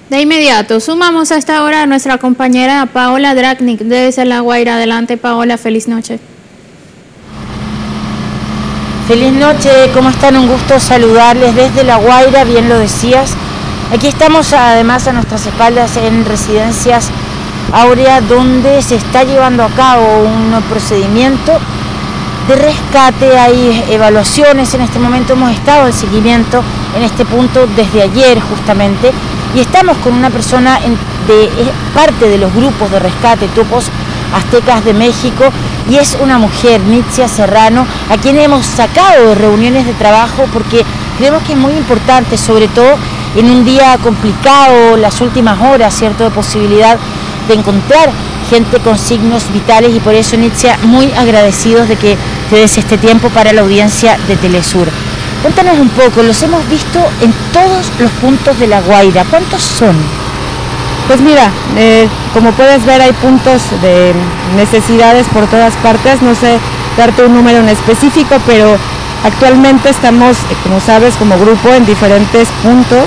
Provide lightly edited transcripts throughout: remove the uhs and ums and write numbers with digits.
De inmediato, sumamos a esta hora a nuestra compañera Paola Dragnik desde La Guaira. Adelante, Paola, feliz noche. Feliz noche, ¿cómo están? Un gusto saludarles desde La Guaira, bien lo decías. Aquí estamos además a nuestras espaldas en Residencias Áurea, donde se está llevando a cabo un procedimiento de rescate. Hay evaluaciones, en este momento hemos estado en seguimiento en este punto desde ayer justamente, y estamos con una persona de parte de los grupos de rescate Topos Aztecas de México, y es una mujer, Nitzia Serrano, a quien hemos sacado de reuniones de trabajo porque creemos que es muy importante, sobre todo en un día complicado, las últimas horas, ¿cierto?, de posibilidad de encontrar gente con signos vitales, y por eso, Nitzia, muy agradecidos de que te des este tiempo para la audiencia de Telesur. Cuéntanos un poco, los hemos visto en todos los puntos de La Guaira. ¿Cuántos son? Pues mira, como puedes ver, hay puntos de necesidades por todas partes. No sé darte un número en específico, pero actualmente estamos, como sabes, como grupo en diferentes puntos,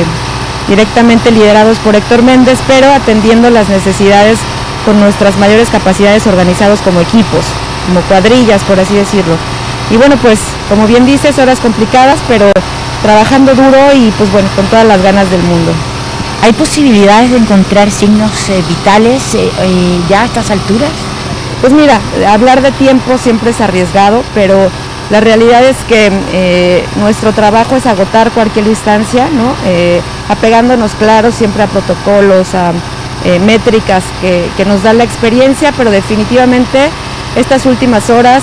directamente liderados por Héctor Méndez, pero atendiendo las necesidades con nuestras mayores capacidades, organizados como equipos, como cuadrillas, por así decirlo. Y bueno, pues como bien dices, horas complicadas, pero trabajando duro y pues bueno, con todas las ganas del mundo. ¿Hay posibilidades de encontrar signos vitales ya a estas alturas? Pues mira, hablar de tiempo siempre es arriesgado, pero la realidad es que nuestro trabajo es agotar cualquier instancia, ¿no? Apegándonos, claro, siempre a protocolos, a métricas que nos da la experiencia, pero definitivamente estas últimas horas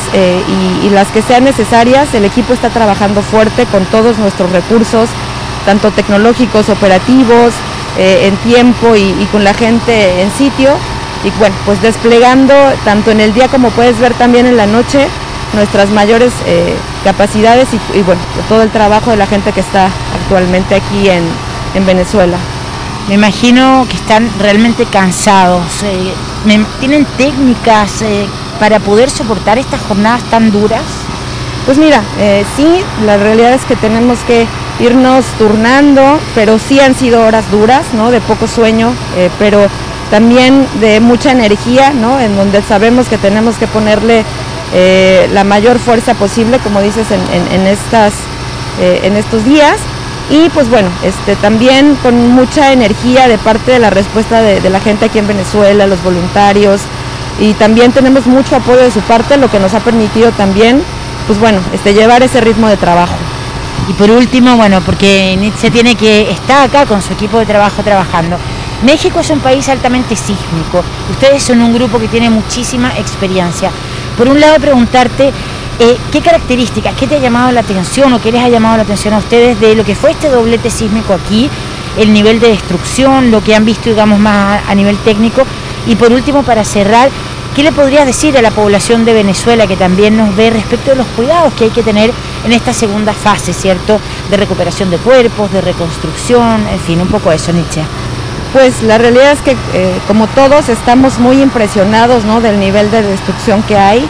y las que sean necesarias, el equipo está trabajando fuerte con todos nuestros recursos, tanto tecnológicos, operativos, en tiempo y con la gente en sitio, y bueno, pues desplegando tanto en el día como puedes ver también en la noche nuestras mayores capacidades y bueno, todo el trabajo de la gente que está actualmente aquí en Venezuela. Me imagino que están realmente cansados. ¿Tienen técnicas para poder soportar estas jornadas tan duras? Pues mira, sí, la realidad es que tenemos que irnos turnando, pero sí han sido horas duras, ¿no? De poco sueño, pero también de mucha energía, ¿no? En donde sabemos que tenemos que ponerle la mayor fuerza posible, como dices, en estos días. Y pues bueno, también con mucha energía de parte de la respuesta de la gente aquí en Venezuela, los voluntarios, y también tenemos mucho apoyo de su parte, lo que nos ha permitido también, pues bueno, llevar ese ritmo de trabajo. Y por último, bueno, porque Nitzia está acá con su equipo de trabajo trabajando. México es un país altamente sísmico. Ustedes son un grupo que tiene muchísima experiencia. Por un lado, preguntarte qué características, qué te ha llamado la atención o qué les ha llamado la atención a ustedes de lo que fue este doblete sísmico aquí, el nivel de destrucción, lo que han visto, digamos, más a nivel técnico. Y por último, para cerrar, ¿qué le podrías decir a la población de Venezuela que también nos ve respecto de los cuidados que hay que tener en esta segunda fase, ¿cierto?, de recuperación de cuerpos, de reconstrucción, en fin, un poco eso, Nitzia? Pues la realidad es que como todos estamos muy impresionados, ¿no?, del nivel de destrucción que hay,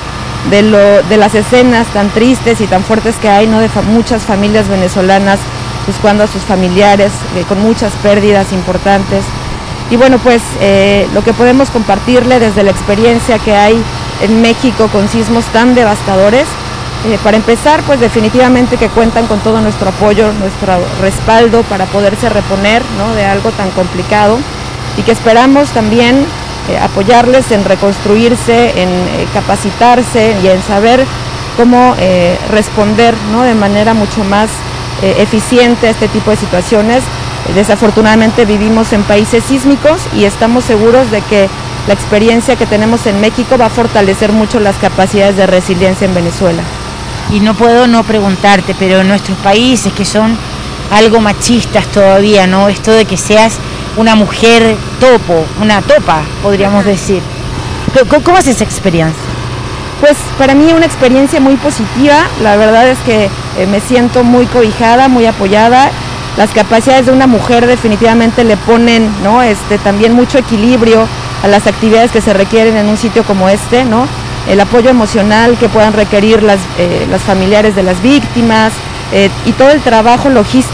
de las escenas tan tristes y tan fuertes que hay, ¿no?, de muchas familias venezolanas buscando a sus familiares, con muchas pérdidas importantes. Y bueno, pues lo que podemos compartirle desde la experiencia que hay en México con sismos tan devastadores, para empezar, pues definitivamente que cuentan con todo nuestro apoyo, nuestro respaldo para poderse reponer, ¿no?, de algo tan complicado, y que esperamos también apoyarles en reconstruirse, en capacitarse y en saber cómo responder, ¿no?, de manera mucho más eficiente a este tipo de situaciones. Desafortunadamente vivimos en países sísmicos y estamos seguros de que la experiencia que tenemos en México va a fortalecer mucho las capacidades de resiliencia en Venezuela. Y no puedo no preguntarte, pero en nuestros países que son algo machistas todavía, ¿no?, esto de que seas una mujer topo, una topa, podríamos decir. ¿Cómo es esa experiencia? Pues para mí una experiencia muy positiva. La verdad es que me siento muy cobijada, muy apoyada. Las capacidades de una mujer definitivamente le ponen, ¿no?, también mucho equilibrio a las actividades que se requieren en un sitio como este, ¿no? El apoyo emocional que puedan requerir las familiares de las víctimas y todo el trabajo logístico